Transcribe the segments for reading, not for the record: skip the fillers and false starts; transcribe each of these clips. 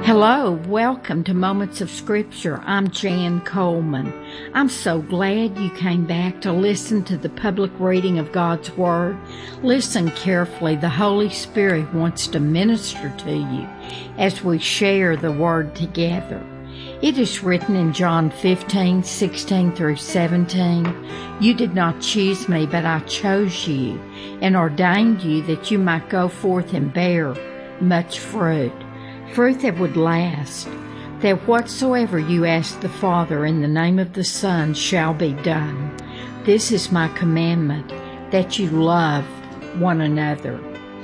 Hello, welcome to Moments of Scripture. I'm Jan Coleman. I'm so glad you came back to listen to the public reading of God's Word. Listen carefully. The Holy Spirit wants to minister to you as we share the Word together. It is written in John 15:16 through 17, "You did not choose me, but I chose you and ordained you that you might go forth and bear much fruit. Fruit that would last, that whatsoever you ask the Father in the name of the Son shall be done. This is my commandment, that you love one another."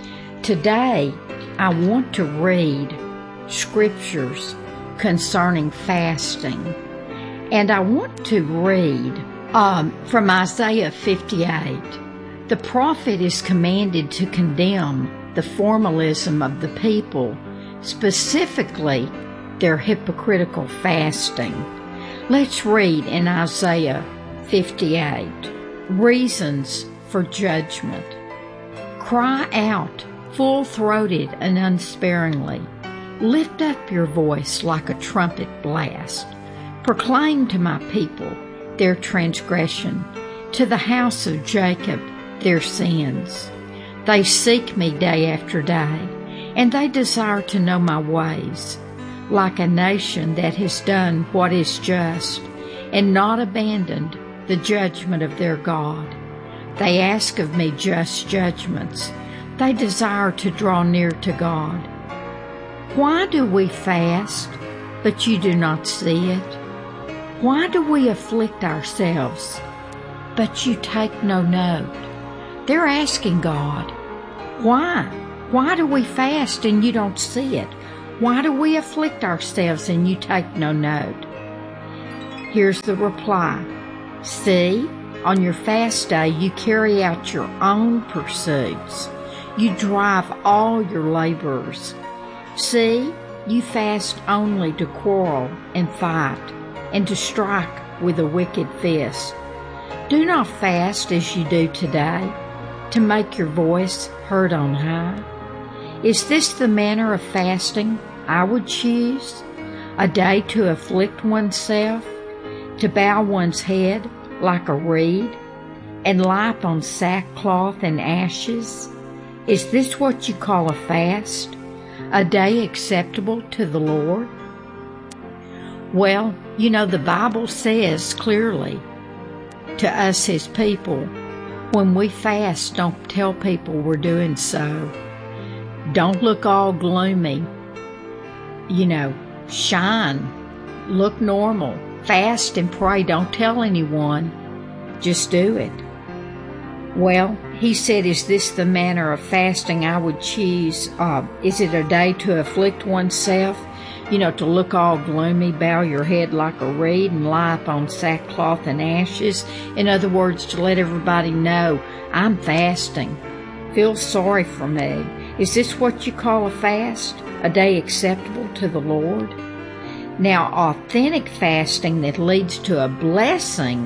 Today, I want to read scriptures concerning fasting. And I want to read from Isaiah 58. The prophet is commanded to condemn the formalism of the people, specifically their hypocritical fasting. Let's read in Isaiah 58. Reasons for judgment. Cry out, full-throated and unsparingly. Lift up your voice like a trumpet blast. Proclaim to my people their transgression, to the house of Jacob their sins. They seek me day after day, and they desire to know my ways, like a nation that has done what is just and not abandoned the judgment of their God. They ask of me just judgments. They desire to draw near to God. Why do we fast, but you do not see it? Why do we afflict ourselves, but you take no note? They're asking God, why? Why do we fast and you don't see it? Why do we afflict ourselves and you take no note? Here's the reply. See, on your fast day you carry out your own pursuits. You drive all your laborers. See, you fast only to quarrel and fight and to strike with a wicked fist. Do not fast as you do today, to make your voice heard on high. Is this the manner of fasting I would choose? A day to afflict oneself, to bow one's head like a reed, and lie upon sackcloth and ashes? Is this what you call a fast? A day acceptable to the Lord? Well, you know, the Bible says clearly to us His people, when we fast, don't tell people we're doing so. Don't look all gloomy. Shine. Look normal. Fast and pray. Don't tell anyone. Just do it. Well, He said, is this the manner of fasting I would choose? Is it a day to afflict oneself? To look all gloomy, bow your head like a reed, and lie upon sackcloth and ashes? In other words, to let everybody know, I'm fasting. Feel sorry for me. Is this what you call a fast? A day acceptable to the Lord? Now, authentic fasting that leads to a blessing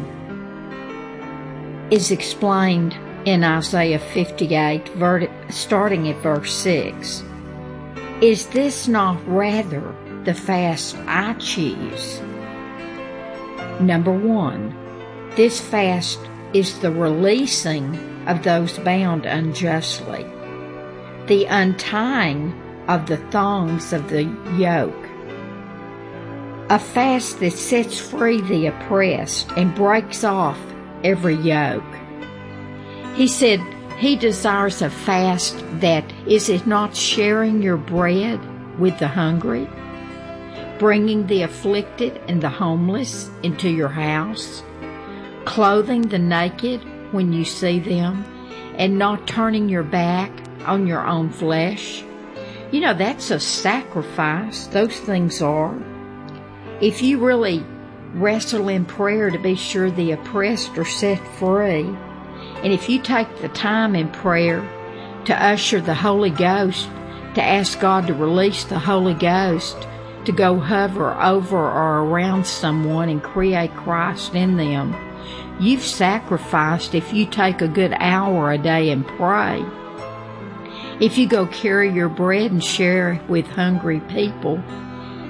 is explained in Isaiah 58, starting at verse 6. Is this not rather the fast I choose? Number 1, this fast is the releasing of those bound unjustly, the untying of the thongs of the yoke, a fast that sets free the oppressed and breaks off every yoke. He said He desires a fast that, is it not sharing your bread with the hungry, bringing the afflicted and the homeless into your house, clothing the naked when you see them, and not turning your back on your own flesh? That's a sacrifice. Those things are. If you really wrestle in prayer to be sure the oppressed are set free, and if you take the time in prayer to usher the Holy Ghost, to ask God to release the Holy Ghost to go hover over or around someone and create Christ in them, you've sacrificed if you take a good hour a day and pray. If you go carry your bread and share with hungry people,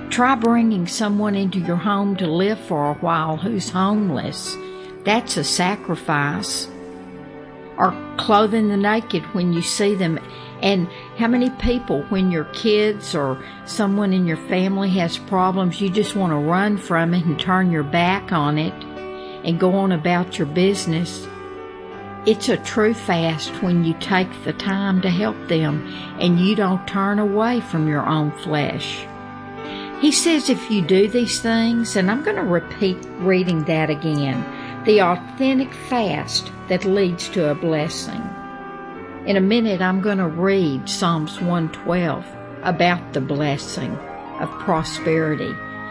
Try bringing someone into your home to live for a while who's homeless. That's a sacrifice. Or clothing the naked when you see them. And how many people, when your kids or someone in your family has problems, you just want to run from it and turn your back on it and go on about your business? It's a true fast when you take the time to help them and you don't turn away from your own flesh. He says if you do these things, and I'm going to repeat reading that again, the authentic fast that leads to a blessing. In a minute, I'm going to read Psalms 112 about the blessing of prosperity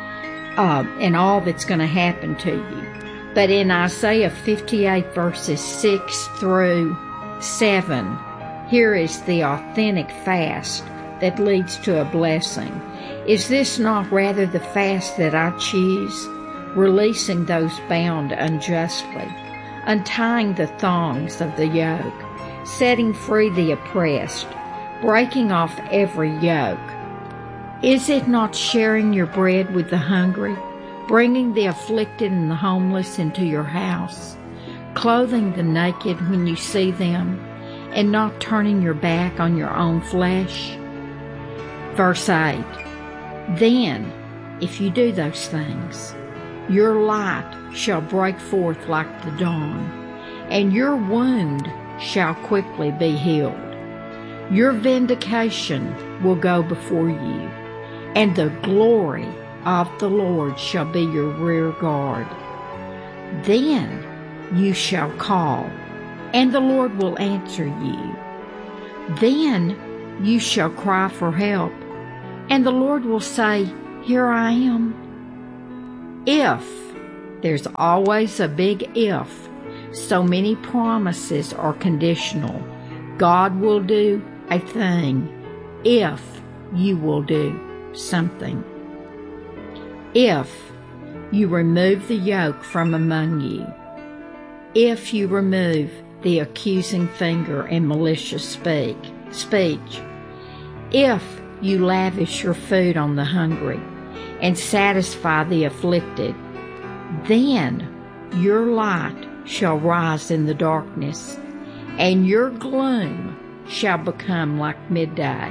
and all that's going to happen to you. But in Isaiah 58 verses 6 through 7, here is the authentic fast that leads to a blessing. Is this not rather the fast that I choose? Releasing those bound unjustly, untying the thongs of the yoke, setting free the oppressed, breaking off every yoke. Is it not sharing your bread with the hungry, bringing the afflicted and the homeless into your house, clothing the naked when you see them, and not turning your back on your own flesh? Verse 8, then, if you do those things, your light shall break forth like the dawn, and your wound shall quickly be healed. Your vindication will go before you, and the glory of the Lord shall be your rear guard. Then you shall call, and the Lord will answer you. Then you shall cry for help, and the Lord will say, here I am. If, there's always a big if. So many promises are conditional. God will do a thing if you will do something. If you remove the yoke from among you, if you remove the accusing finger and malicious speech, if you lavish your food on the hungry and satisfy the afflicted, then your light shall rise in the darkness, and your gloom shall become like midday.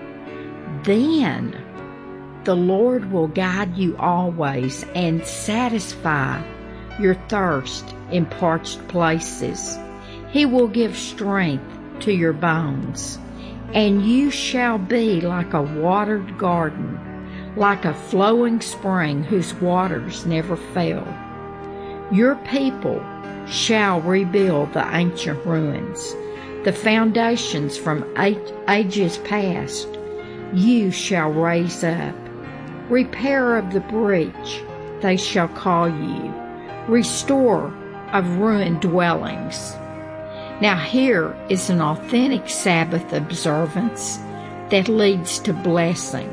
Then the Lord will guide you always and satisfy your thirst in parched places. He will give strength to your bones, and you shall be like a watered garden, like a flowing spring whose waters never fail. Your people shall rebuild the ancient ruins, the foundations from ages past you shall raise up. Repair of the breach they shall call you, restore of ruined dwellings. Now here is an authentic Sabbath observance that leads to blessing.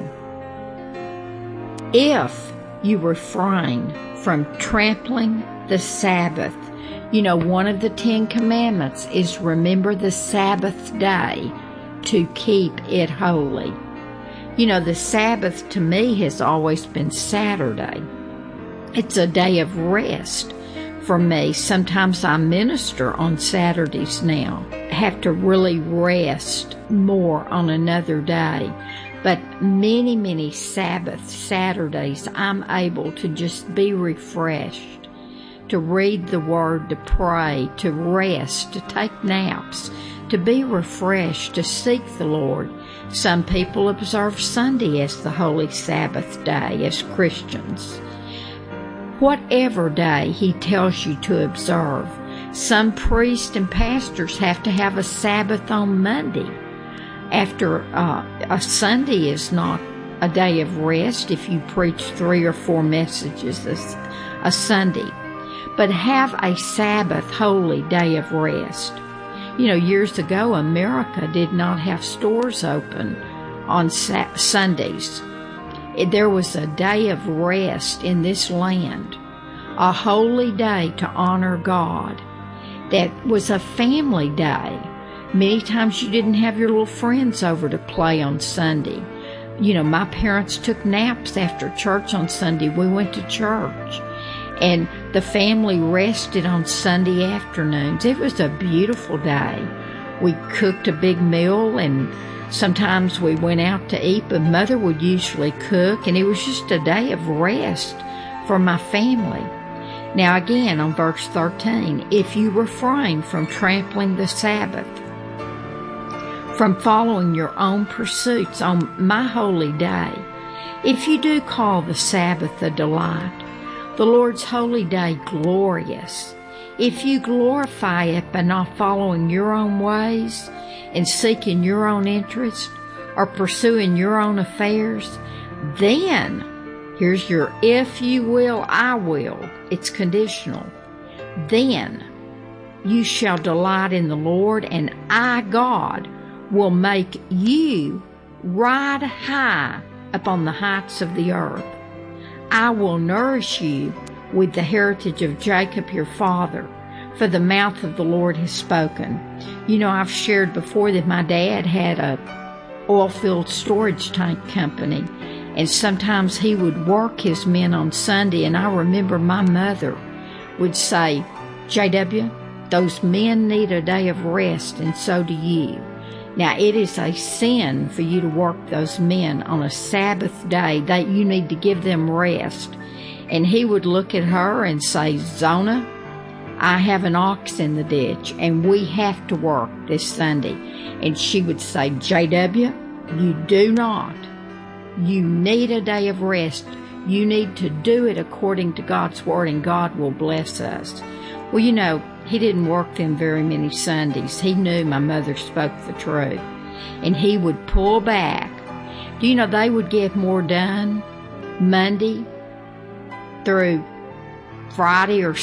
If you refrain from trampling the Sabbath, you know, one of the 10 Commandments is remember the Sabbath day to keep it holy. You know, the Sabbath to me has always been Saturday. It's a day of rest for me. Sometimes I minister on Saturdays now. I have to really rest more on another day. But many, many Saturdays, I'm able to just be refreshed, to read the Word, to pray, to rest, to take naps, to be refreshed, to seek the Lord. Some people observe Sunday as the holy Sabbath day as Christians. Whatever day He tells you to observe. Some priests and pastors have to have a Sabbath on Monday. After a Sunday is not a day of rest if you preach 3 or 4 messages a Sunday. But have a Sabbath holy day of rest. You know, years ago, America did not have stores open on Sundays. There was a day of rest in this land, a holy day to honor God. That was a family day. Many times you didn't have your little friends over to play on Sunday. my parents took naps after church on Sunday. We went to church. And the family rested on Sunday afternoons. It was a beautiful day. We cooked a big meal, and sometimes we went out to eat, but Mother would usually cook, and it was just a day of rest for my family. Now again, on verse 13, if you refrain from trampling the Sabbath, from following your own pursuits on my holy day, if you do call the Sabbath a delight, the Lord's holy day glorious, if you glorify it by not following your own ways and seeking your own interest or pursuing your own affairs, then, here's your if you will, I will. It's conditional. Then you shall delight in the Lord, and I, God, will make you ride high upon the heights of the earth. I will nourish you with the heritage of Jacob your father, for the mouth of the Lord has spoken. I've shared before that my dad had a oil-filled storage tank company, and sometimes he would work his men on Sunday, and I remember my mother would say, J.W., those men need a day of rest, and so do you. Now, it is a sin for you to work those men on a Sabbath day. That you need to give them rest. And he would look at her and say, Zona, I have an ox in the ditch, and we have to work this Sunday. And she would say, JW, you do not. You need a day of rest. You need to do it according to God's word, and God will bless us. Well, he didn't work them very many Sundays. He knew my mother spoke the truth. And he would pull back. Do you know they would get more done Monday through Friday or